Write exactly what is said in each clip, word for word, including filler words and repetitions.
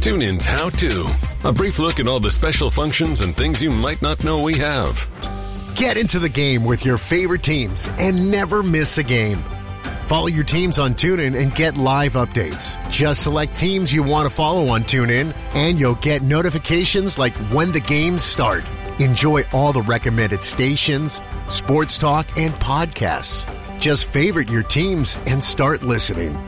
TuneIn's How To. A brief look at all the special functions and things you might not know we have. Get into the game with your favorite teams and never miss a game. Follow your teams on TuneIn and get live updates. Just select teams you want to follow on TuneIn, and you'll get notifications like when the games start. Enjoy all the recommended stations, sports talk, and podcasts. Just favorite your teams and start listening.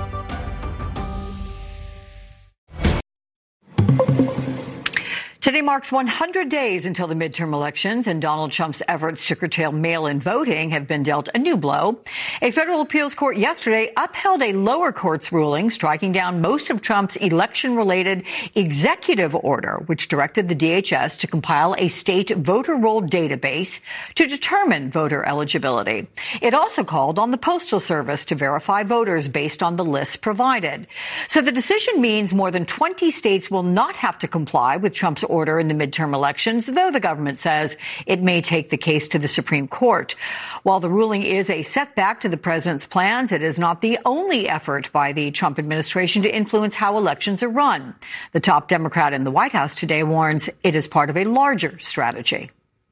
Today marks one hundred days until the midterm elections, and Donald Trump's efforts to curtail mail-in voting have been dealt a new blow. A federal appeals court yesterday upheld a lower court's ruling, striking down most of Trump's election-related executive order, which directed the D H S to compile a state voter roll database to determine voter eligibility. It also called on the Postal Service to verify voters based on the lists provided. So the decision means more than twenty states will not have to comply with Trump's order in the midterm elections, though the government says it may take the case to the Supreme Court. While the ruling is a setback to the president's plans, it is not the only effort by the Trump administration to influence how elections are run. The top Democrat in the White House today warns it is part of a larger strategy.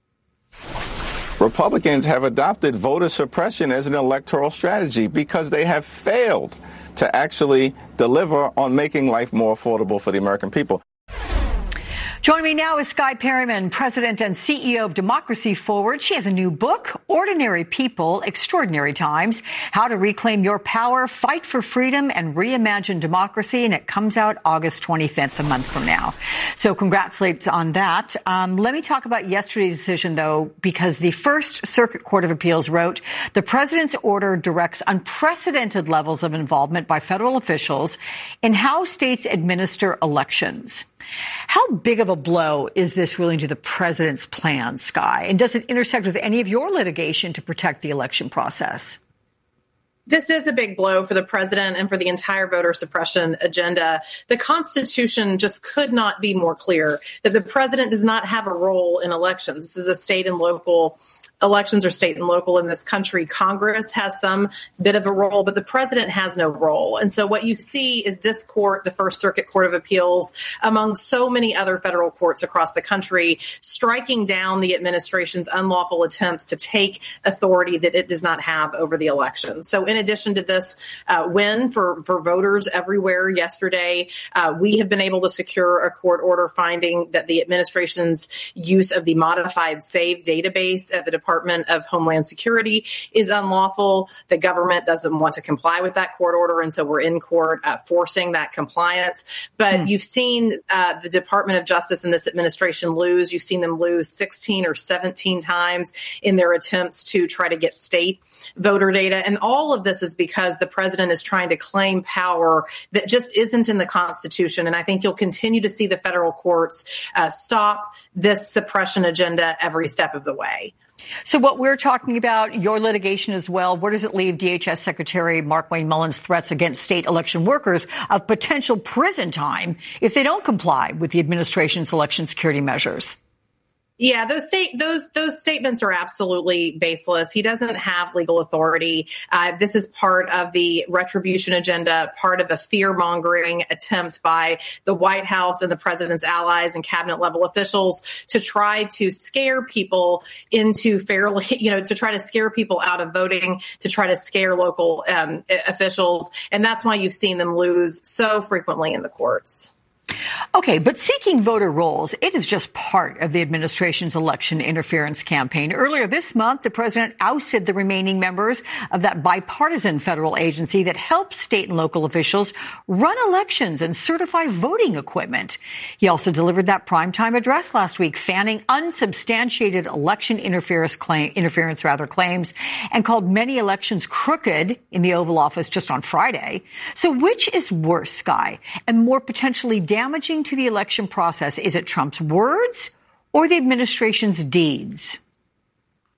Republicans have adopted voter suppression as an electoral strategy because they have failed to actually deliver on making life more affordable for the American people. Joining me now is Skye Perryman, President and C E O of Democracy Forward. She has a new book, Ordinary People, Extraordinary Times, How to Reclaim Your Power, Fight for Freedom, and Reimagine Democracy, and it comes out August twenty-fifth, a month from now. So congratulations on that. Um, let me talk about yesterday's decision, though, because the First Circuit Court of Appeals wrote, the president's order directs unprecedented levels of involvement by federal officials in how states administer elections. How big of a blow is this ruling to the president's plan, Skye? And does it intersect with any of your litigation to protect the election process? This is a big blow for the president and for the entire voter suppression agenda. The Constitution just could not be more clear that the president does not have a role in elections. This is a state and local Elections are state and local in this country. Congress has some bit of a role, but the president has no role. And so what you see is this court, the First Circuit Court of Appeals, among so many other federal courts across the country, striking down the administration's unlawful attempts to take authority that it does not have over the election. So in addition to this uh, win for, for voters everywhere yesterday, uh, we have been able to secure a court order finding that the administration's use of the modified SAVE database at the Department Department of Homeland Security is unlawful. The government doesn't want to comply with that court order, and so we're in court uh, forcing that compliance. But mm. you've seen uh, the Department of Justice and this administration lose. You've seen them lose sixteen or seventeen times in their attempts to try to get state voter data. And all of this is because the president is trying to claim power that just isn't in the Constitution. And I think you'll continue to see the federal courts uh, stop this suppression agenda every step of the way. So what we're talking about, your litigation as well, where does it leave D H S Secretary Markwayne Mullin's threats against state election workers of potential prison time if they don't comply with the administration's election security measures? Yeah, those state those those statements are absolutely baseless. He doesn't have legal authority. Uh, this is part of the retribution agenda, part of a fear-mongering attempt by the White House and the president's allies and cabinet level officials to try to scare people into fairly, you know, to try to scare people out of voting, to try to scare local um, officials. And that's why you've seen them lose so frequently in the courts. Okay, but seeking voter rolls, it is just part of the administration's election interference campaign. Earlier this month, the president ousted the remaining members of that bipartisan federal agency that helps state and local officials run elections and certify voting equipment. He also delivered that primetime address last week, fanning unsubstantiated election interference, claim, interference rather claims, and called many elections crooked in the Oval Office just on Friday. So which is worse, Skye, and more potentially damaging damaging to the election process? Is it Trump's words or the administration's deeds?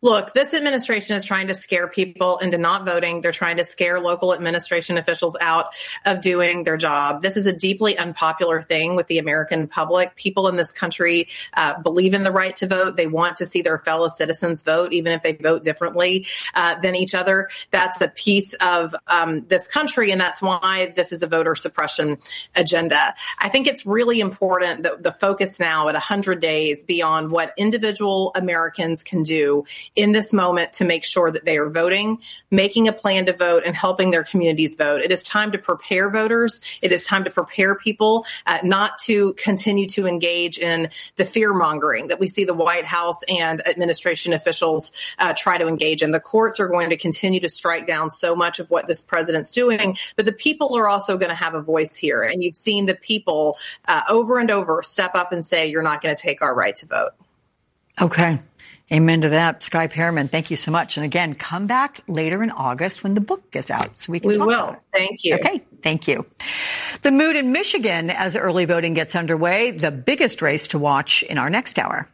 Look, this administration is trying to scare people into not voting. They're trying to scare local administration officials out of doing their job. This is a deeply unpopular thing with the American public. People in this country uh, believe in the right to vote. They want to see their fellow citizens vote, even if they vote differently uh, than each other. That's a piece of um, this country, and that's why this is a voter suppression agenda. I think it's really important that the focus now at one hundred days beyond what individual Americans can do in this moment to make sure that they are voting, making a plan to vote, and helping their communities vote. It is time to prepare voters. It is time to prepare people, uh, not to continue to engage in the fear mongering that we see the White House and administration officials uh, try to engage in. The courts are going to continue to strike down so much of what this president's doing, but the people are also going to have a voice here. And you've seen the people uh, over and over step up and say, you're not going to take our right to vote. Okay. Amen to that. Skye Perryman, thank you so much. And again, come back later in August when the book gets out so we can We talk will. about it. Thank you. Okay. Thank you. The mood in Michigan as early voting gets underway, the biggest race to watch in our next hour.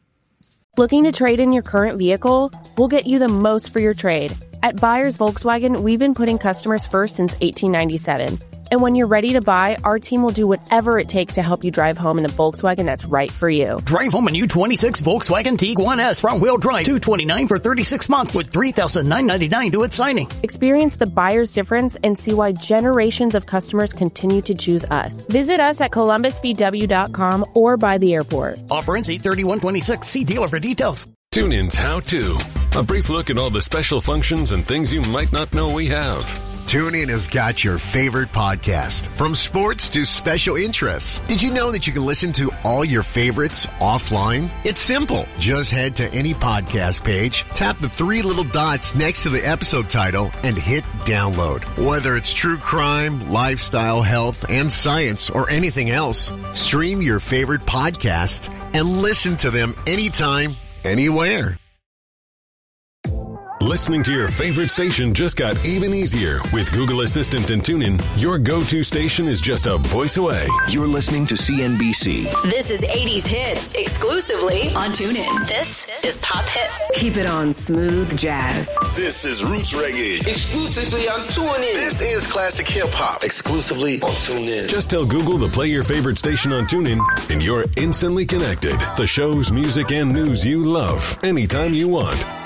Looking to trade in your current vehicle? We'll get you the most for your trade. At Buyers Volkswagen, we've been putting customers first since eighteen ninety-seven. And when you're ready to buy, our team will do whatever it takes to help you drive home in the Volkswagen that's right for you. Drive home a new twenty-six Volkswagen Tiguan S front-wheel drive, two hundred twenty-nine dollars for thirty-six months with three thousand nine hundred ninety-nine dollars to its signing. Experience the buyer's difference and see why generations of customers continue to choose us. Visit us at columbus v w dot com or by the airport. Offer ends eight thirty-one twenty-six. See dealer for details. TuneIn's How To. A brief look at all the special functions and things you might not know we have. TuneIn has got your favorite podcast, from sports to special interests. Did you know that you can listen to all your favorites offline? It's simple. Just head to any podcast page, tap the three little dots next to the episode title, and hit download. Whether it's true crime, lifestyle, health, and science, or anything else, stream your favorite podcasts and listen to them anytime, anywhere. Listening to your favorite station just got even easier. With Google Assistant and TuneIn, your go-to station is just a voice away. You're listening to C N B C. This is eighties Hits, exclusively on TuneIn. This is Pop Hits. Keep it on Smooth Jazz. This is Roots Reggae. Exclusively on TuneIn. This is Classic Hip Hop. Exclusively on TuneIn. Just tell Google to play your favorite station on TuneIn, and you're instantly connected. The shows, music, and news you love, anytime you want.